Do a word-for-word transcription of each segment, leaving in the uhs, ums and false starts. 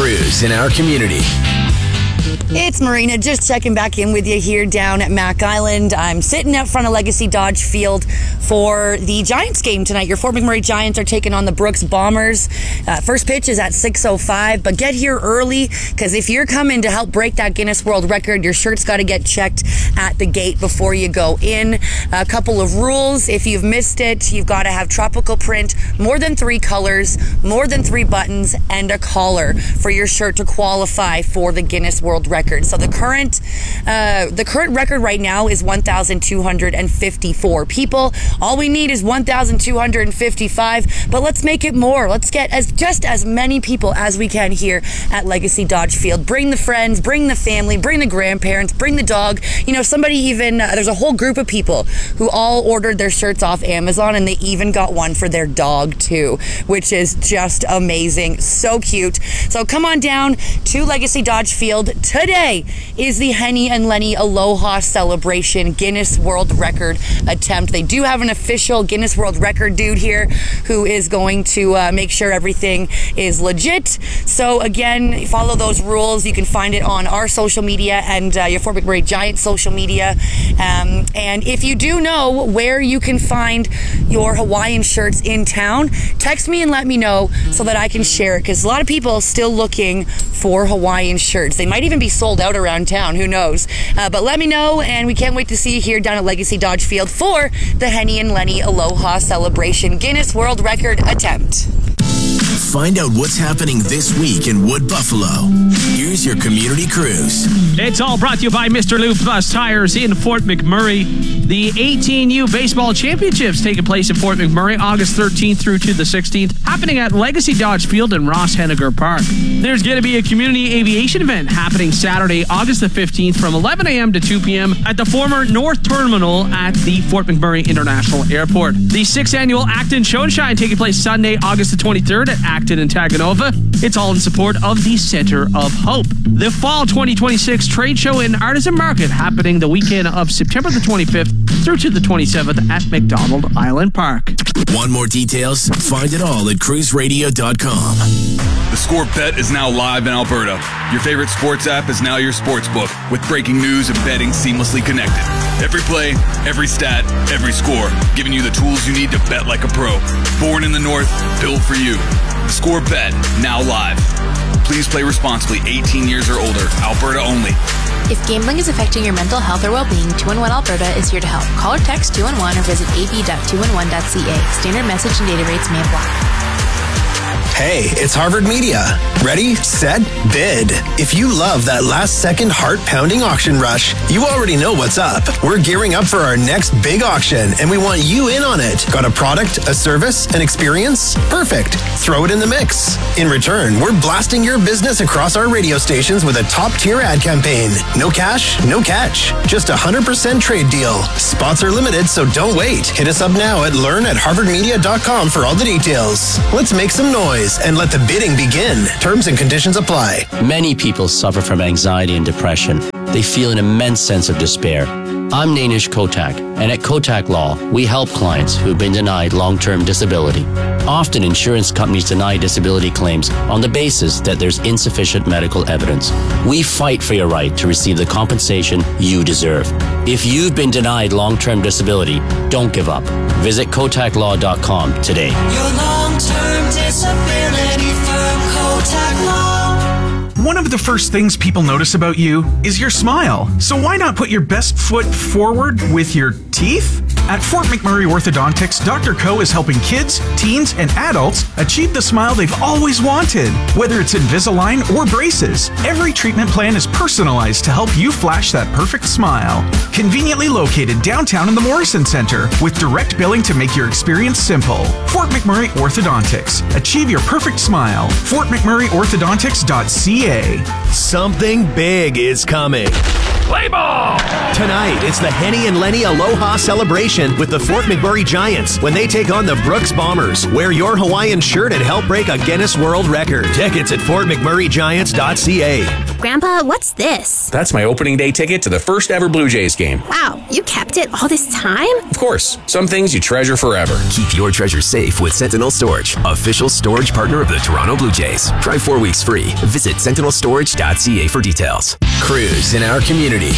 Cruz in our community. It's Marina, just checking back in with you here down at Mac Island. I'm sitting out front of Legacy Dodge Field for the Giants game tonight. Your Fort McMurray Giants are taking on the Brooks Bombers. Uh, first pitch is at six oh five, but get here early, because if you're coming to help break that Guinness World Record, your shirt's got to get checked at the gate before you go in. A couple of rules. If you've missed it, you've got to have tropical print, more than three colors, more than three buttons, and a collar for your shirt to qualify for the Guinness World Record. So the current uh, the current record right now is one thousand two hundred fifty-four people. All we need is one thousand two hundred fifty-five, but let's make it more. Let's get as just as many people as we can here at Legacy Dodge Field. Bring the friends, bring the family, bring the grandparents, bring the dog. You know, somebody even, uh, there's a whole group of people who all ordered their shirts off Amazon, and they even got one for their dog too, which is just amazing. So cute. So come on down to Legacy Dodge Field today. Today is the Henny and Lenny Aloha Celebration Guinness World Record attempt. They do have an official Guinness World Record dude here who is going to uh, make sure everything is legit. So again, follow those rules. You can find it on our social media and uh, your Fort McMurray Giants social media. Um, and if you do know where you can find your Hawaiian shirts in town, text me and let me know so that I can share it, because a lot of people are still looking for Hawaiian shirts. They might even be sold out around town, who knows. Uh, but let me know, and we can't wait to see you here down at Legacy Dodge Field for the Henny and Lenny Aloha Celebration Guinness World Record attempt. Find out what's happening this week in Wood Buffalo. Here's your community cruise. It's all brought to you by Mister Lube Plus Tires in Fort McMurray. The eighteen U Baseball Championships taking place in Fort McMurray August thirteenth through to the sixteenth, happening at Legacy Dodge Field in Ross Henniger Park. There's going to be a community aviation event happening Saturday, August the fifteenth from eleven a.m. to two p.m. at the former North Terminal at the Fort McMurray International Airport. The sixth annual Acton Show and Shine taking place Sunday, August the twenty-third at Acton and Taganova. It's all in support of the Center of Hope. The Fall twenty twenty-six Trade Show and Artisan Market happening the weekend of September the twenty-fifth through to the twenty-seventh at McDonald Island Park. Want more details? Find it all at cruise radio dot com. The Score Bet is now live in Alberta. Your favorite sports app is now your sports book, with breaking news and betting seamlessly connected. Every play, every stat, every score, giving you the tools you need to bet like a pro. Born in the North, built for you. The Score Bet, now live. Please play responsibly, eighteen years or older, Alberta only. If gambling is affecting your mental health or well-being, two one one Alberta is here to help. Call or text two one one or visit a b dot two one one dot c a. Standard message and data rates may apply. Hey, it's Harvard Media. Ready, set, bid. If you love that last-second heart-pounding auction rush, you already know what's up. We're gearing up for our next big auction, and we want you in on it. Got a product, a service, an experience? Perfect. Throw it in the mix. In return, we're blasting your business across our radio stations with a top-tier ad campaign. No cash, no catch. Just a one hundred percent trade deal. Spots are limited, so don't wait. Hit us up now at learn at harvard media dot com for all the details. Let's make some noise and let the bidding begin. Terms and conditions apply. Many people suffer from anxiety and depression. They feel an immense sense of despair. I'm Nainish Kotak, and at Kotak Law, we help clients who've been denied long-term disability. Often, insurance companies deny disability claims on the basis that there's insufficient medical evidence. We fight for your right to receive the compensation you deserve. If you've been denied long-term disability, don't give up. Visit kotak law dot com today. Your long-term disability firm, Kotak Law. One of the first things people notice about you is your smile. So why not put your best foot forward with your teeth? At Fort McMurray Orthodontics, Doctor Ko is helping kids, teens, and adults achieve the smile they've always wanted. Whether it's Invisalign or braces, every treatment plan is personalized to help you flash that perfect smile. Conveniently located downtown in the Morrison Center, with direct billing to make your experience simple. Fort McMurray Orthodontics. Achieve your perfect smile. fort mcmurray orthodontics dot c a. Something big is coming. Play ball! Tonight, it's the Henny and Lenny Aloha celebration with the Fort McMurray Giants when they take on the Brooks Bombers. Wear your Hawaiian shirt and help break a Guinness World Record. Tickets at fort mcmurray giants dot c a. Grandpa, what's this? That's my opening day ticket to the first ever Blue Jays game. Wow, you kept it all this time? Of course. Some things you treasure forever. Keep your treasure safe with Sentinel Storage, official storage partner of the Toronto Blue Jays. Try four weeks free. Visit sentinel storage dot c a for details. Cruise in our community.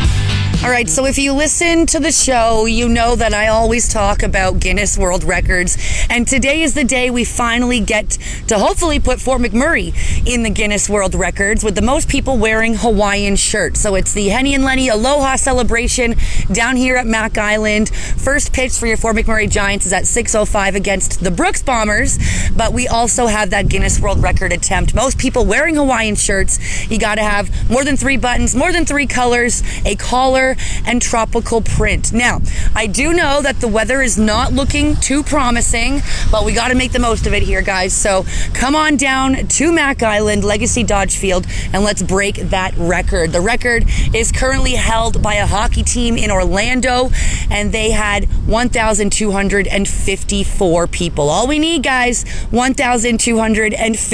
All right, so if you listen to the show, you know that I always talk about Guinness World Records. And today is the day we finally get to hopefully put Fort McMurray in the Guinness World Records with the most people wearing Hawaiian shirts. So it's the Henny and Lenny Aloha celebration down here at Mac Island. First pitch for your Fort McMurray Giants is at six oh five against the Brooks Bombers. But we also have that Guinness World Record attempt. Most people wearing Hawaiian shirts. You got to have more than three buttons, more than three colors, a collar, and tropical print. Now, I do know that the weather is not looking too promising, but we got to make the most of it here, guys. So come on down to Mac Island, Legacy Dodge Field, and let's break that record. The record is currently held by a hockey team in Orlando, and they had one thousand two hundred fifty-four people. All we need, guys, one thousand two hundred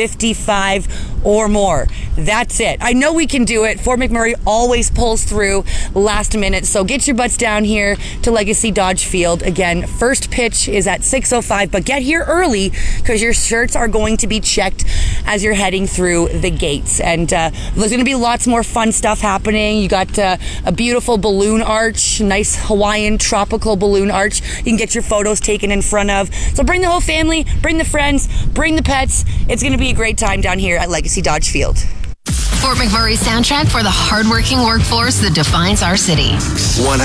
fifty-five or more. That's it. I know we can do it. Fort McMurray always pulls through last minute, so get your butts down here to Legacy Dodge Field. Again, first pitch is at six oh five, but get here early because your shirts are going to be checked as you're heading through the gates. And uh, there's going to be lots more fun stuff happening. You got uh, a beautiful balloon arch, nice Hawaiian tropical balloon arch you can get your photos taken in front of. So bring the whole family, bring the friends, bring the pets. It's going to be a great time down here at Legacy Dodge Field. Fort McMurray soundtrack for the hardworking workforce that defines our city. One